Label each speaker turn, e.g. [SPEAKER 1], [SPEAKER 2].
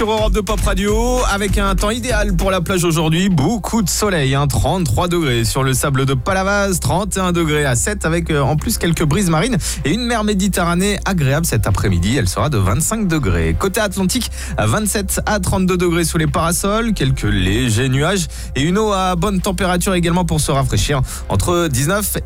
[SPEAKER 1] Sur Europe de Pop Radio, avec un temps idéal pour la plage aujourd'hui, beaucoup de soleil, 33 degrés sur le sable de Palavas, 31 degrés à 7 avec en plus quelques brises marines et une mer Méditerranée agréable cet après-midi, elle sera de 25 degrés. Côté Atlantique, 27 à 32 degrés sous les parasols, quelques légers nuages et une eau à bonne température également pour se rafraîchir entre 19